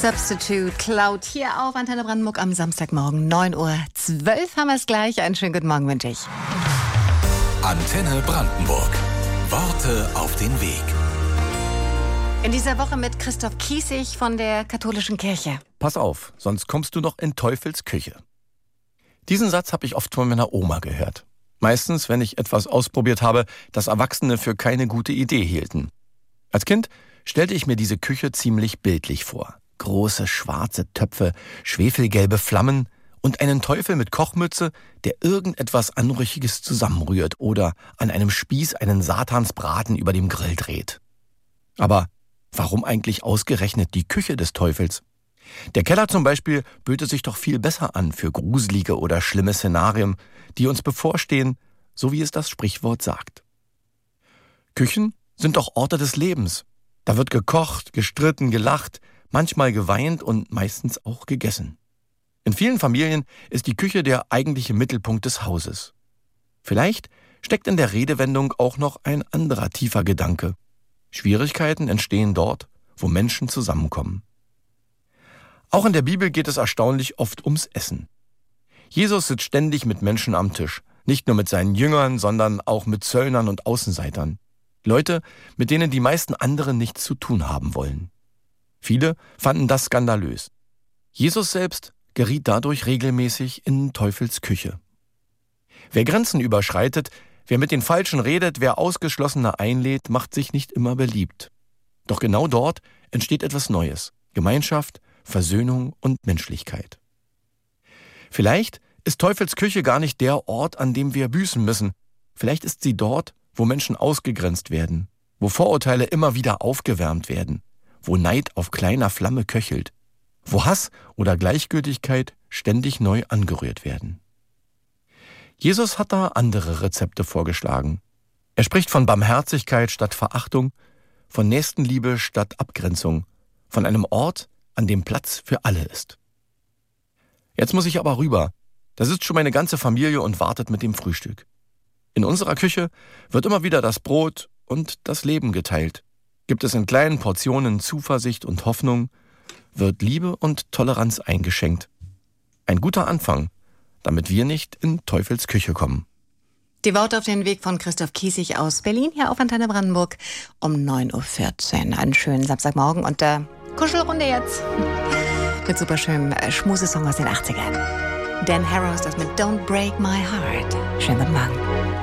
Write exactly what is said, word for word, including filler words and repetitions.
Substitute Cloud hier auf Antenne Brandenburg am Samstagmorgen neun Uhr zwölf haben wir es gleich. Einen schönen guten Morgen wünsche ich. Antenne Brandenburg. Worte auf den Weg. In dieser Woche mit Christoph Kiesig von der Katholischen Kirche. Pass auf, sonst kommst du noch in Teufels Küche. Diesen Satz habe ich oft von meiner Oma gehört. Meistens, wenn ich etwas ausprobiert habe, das Erwachsene für keine gute Idee hielten. Als Kind stellte ich mir diese Küche ziemlich bildlich vor. Große schwarze Töpfe, schwefelgelbe Flammen und einen Teufel mit Kochmütze, der irgendetwas Anrüchiges zusammenrührt oder an einem Spieß einen Satansbraten über dem Grill dreht. Aber warum eigentlich ausgerechnet die Küche des Teufels? Der Keller zum Beispiel böte sich doch viel besser an für gruselige oder schlimme Szenarien, die uns bevorstehen, so wie es das Sprichwort sagt. Küchen sind doch Orte des Lebens. Da wird gekocht, gestritten, gelacht, manchmal geweint und meistens auch gegessen. In vielen Familien ist die Küche der eigentliche Mittelpunkt des Hauses. Vielleicht steckt in der Redewendung auch noch ein anderer tiefer Gedanke. Schwierigkeiten entstehen dort, wo Menschen zusammenkommen. Auch in der Bibel geht es erstaunlich oft ums Essen. Jesus sitzt ständig mit Menschen am Tisch, nicht nur mit seinen Jüngern, sondern auch mit Zöllnern und Außenseitern. Leute, mit denen die meisten anderen nichts zu tun haben wollen. Viele fanden das skandalös. Jesus selbst geriet dadurch regelmäßig in Teufels Küche. Wer Grenzen überschreitet, wer mit den Falschen redet, wer Ausgeschlossene einlädt, macht sich nicht immer beliebt. Doch genau dort entsteht etwas Neues: Gemeinschaft, Versöhnung und Menschlichkeit. Vielleicht ist Teufels Küche gar nicht der Ort, an dem wir büßen müssen. Vielleicht ist sie dort, wo Menschen ausgegrenzt werden, wo Vorurteile immer wieder aufgewärmt werden, wo Neid auf kleiner Flamme köchelt, wo Hass oder Gleichgültigkeit ständig neu angerührt werden. Jesus hat da andere Rezepte vorgeschlagen. Er spricht von Barmherzigkeit statt Verachtung, von Nächstenliebe statt Abgrenzung, von einem Ort, an dem Platz für alle ist. Jetzt muss ich aber rüber. Da sitzt schon meine ganze Familie und wartet mit dem Frühstück. In unserer Küche wird immer wieder das Brot und das Leben geteilt. Gibt es in kleinen Portionen Zuversicht und Hoffnung, wird Liebe und Toleranz eingeschenkt. Ein guter Anfang, damit wir nicht in Teufels Küche kommen. Die Worte auf den Weg von Christoph Kiesig aus Berlin, hier auf Antenne Brandenburg um neun Uhr vierzehn. Einen schönen Samstagmorgen und äh, Kuschelrunde jetzt mit super schönem äh, Schmusesong aus den achtzigern. Dan Harrow ist das mit Don't Break My Heart. Schönen guten Morgen.